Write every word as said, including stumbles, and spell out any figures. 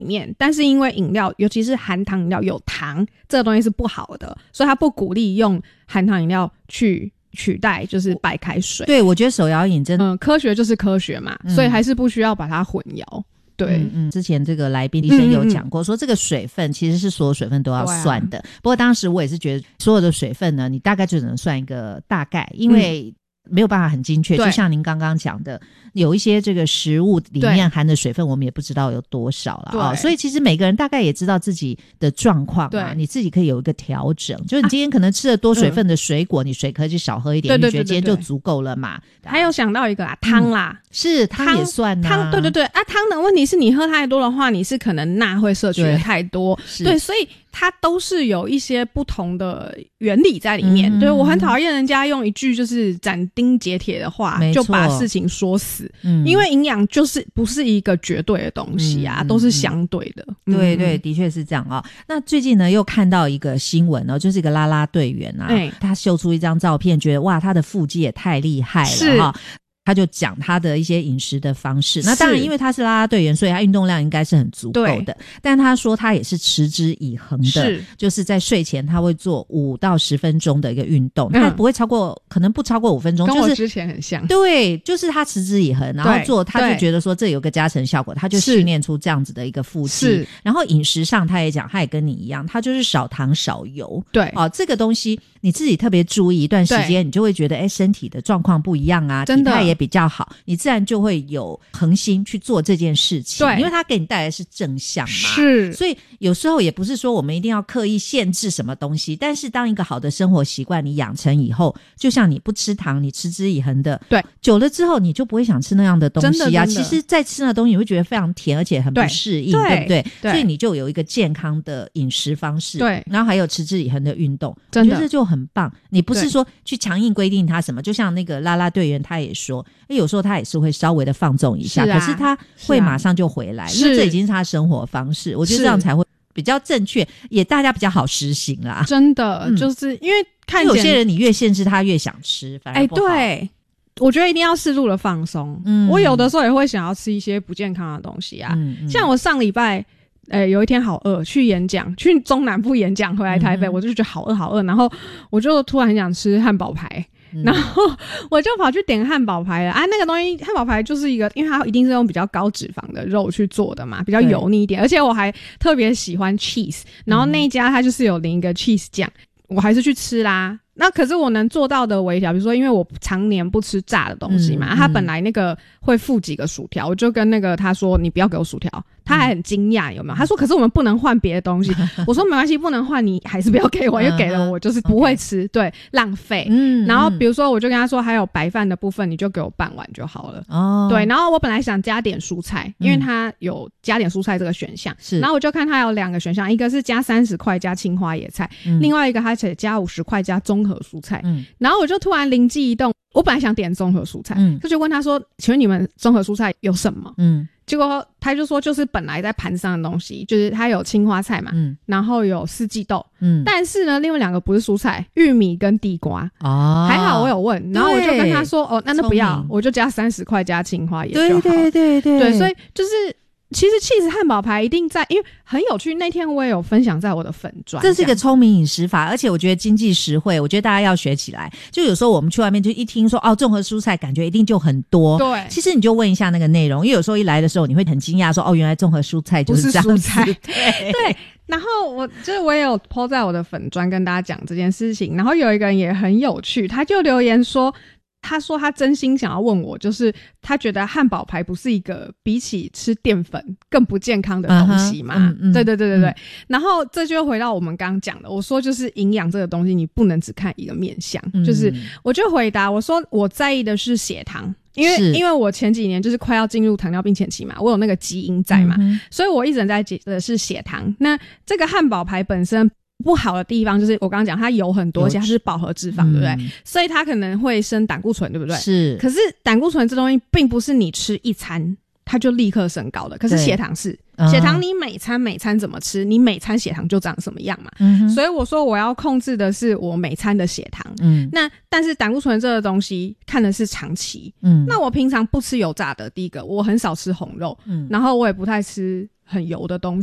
里面，但是因为饮料尤其是含糖饮料有糖，这个东西是不好的，所以他不鼓励用含糖饮料去取代就是白开水。 对，我觉得手摇饮真的、 嗯、科学就是科学嘛、嗯、所以还是不需要把它混淆。对， 嗯嗯，之前这个来宾医生有讲过，说这个水分其实是所有水分都要算的、啊、不过当时我也是觉得所有的水分呢，你大概就只能算一个大概，因为没有办法很精确、嗯、就像您刚刚讲的，有一些这个食物里面含的水分我们也不知道有多少了、哦、所以其实每个人大概也知道自己的状况啊，你自己可以有一个调整，就是你今天可能吃了多水分的水果、啊、你水可以就少喝一点，对对对对对，你觉得今天就足够了嘛。 还有想到一个啊，汤啦、嗯、是汤也算啊， 汤对对对啊，汤的问题是你喝太多的话，你是可能钠会摄取的太多， 对, 对，所以它都是有一些不同的原理在里面、嗯、对，我很讨厌人家用一句就是斩钉截铁的话就把事情说死、嗯、因为营养就是不是一个绝对的东西啊、嗯、都是相对的、嗯、 对对，的确是这样哦。那最近呢又看到一个新闻哦，就是一个啦啦队员啊、欸、他秀出一张照片，觉得哇他的腹肌也太厉害了哈、哦，他就讲他的一些饮食的方式，那当然因为他是啦啦队员，所以他运动量应该是很足够的，但他说他也是持之以恒的，是就是在睡前他会做五到十分钟的一个运动、嗯、他不会超过，可能不超过五分钟， 跟我之前很像、 就是、对，就是他持之以恒，然后做他就觉得说这有个加成效果，他就训练出这样子的一个腹肌。然后饮食上他也讲，他也跟你一样，他就是少糖少油，对哦，这个东西你自己特别注意一段时间，你就会觉得哎，身体的状况不一样啊，真的体态也比较好，你自然就会有恒心去做这件事情，对，因为它给你带来是正向嘛，是，所以有时候也不是说我们一定要刻意限制什么东西，但是当一个好的生活习惯你养成以后，就像你不吃糖，你持之以恒的，对，久了之后你就不会想吃那样的东西啊，其实再吃那东西你会觉得非常甜，而且很不适应， 对, 对不 对, 对，所以你就有一个健康的饮食方式，对，然后还有持之以恒的运动，我觉得这就很棒。你不是说去强硬规定他什么，就像那个啦啦队员他也说有时候他也是会稍微的放纵一下，是啊，可是他会马上就回来，因为这已经是他生活方式，我觉得这样才会比较正确，也大家比较好实行啦。真的、嗯、就是因为看有些人你越限制他越想吃，反而不好。哎，对，我觉得一定要适度的放松、嗯、我有的时候也会想要吃一些不健康的东西啊、嗯嗯、像我上礼拜欸、有一天好饿，去演讲，去中南部演讲，回来台北、嗯、我就觉得好饿好饿，然后我就突然很想吃汉堡排、嗯、然后我就跑去点汉堡排了啊。那个东西汉堡排就是一个，因为它一定是用比较高脂肪的肉去做的嘛，比较油腻一点，而且我还特别喜欢 cheese， 然后那一家它就是有淋一个 cheese 酱，我还是去吃啦。那可是我能做到的微调，比如说因为我常年不吃炸的东西嘛、嗯、他本来那个会附几个薯条，我就跟那个他说你不要给我薯条，他还很惊讶有没有，他说可是我们不能换别的东西我说没关系，不能换你还是不要给我，因为给了我就是不会吃、okay. 对，浪费、嗯、然后比如说我就跟他说还有白饭的部分你就给我半碗就好了、哦、对，然后我本来想加点蔬菜，因为他有加点蔬菜这个选项、嗯、然后我就看他有两个选项，一个是加三十块加青花野菜、嗯、另外一个他写加五十块加综合蔬菜、嗯、然后我就突然灵机一动，我本来想点综合蔬菜，嗯，就就问他说请问你们综合蔬菜有什么，嗯，结果他就说就是本来在盘上的东西，就是他有青花菜嘛，嗯，然后有四季豆，嗯，但是呢另外两个不是蔬菜，玉米跟地瓜，哦，还好我有问，然后我就跟他说哦那那不要，我就加三十块加青花也就好，对对对对对，所以就是其实起司汉堡排一定在，因为很有趣，那天我也有分享在我的粉专，这是一个聪明饮食法，而且我觉得经济实惠，我觉得大家要学起来。就有时候我们去外面就一听说哦综合蔬菜感觉一定就很多，对，其实你就问一下那个内容，因为有时候一来的时候你会很惊讶说哦原来综合蔬菜就是这样子，不是蔬菜对, 对，然后我就是我也有 po 在我的粉专跟大家讲这件事情，然后有一个人也很有趣，他就留言说他说他真心想要问我，就是他觉得汉堡排不是一个比起吃淀粉更不健康的东西嘛、uh-huh, 嗯嗯、对对对对对、嗯、然后这就回到我们刚刚讲的，我说就是营养这个东西你不能只看一个面向、嗯、就是我就回答我说我在意的是血糖，因为因为我前几年就是快要进入糖尿病前期嘛，我有那个基因在嘛、嗯、所以我一直在讲的是血糖。那这个汉堡排本身不好的地方就是我刚刚讲它油很多，而且它是饱和脂肪、嗯、对不对？所以它可能会升胆固醇，对不对？是。可是胆固醇这东西并不是你吃一餐它就立刻升高的，可是血糖是，血糖你每餐每餐怎么吃，你每餐血糖就长什么样嘛、嗯、所以我说我要控制的是我每餐的血糖，嗯，那但是胆固醇这个东西看的是长期，嗯，那我平常不吃油炸的，第一个我很少吃红肉，嗯，然后我也不太吃很油的东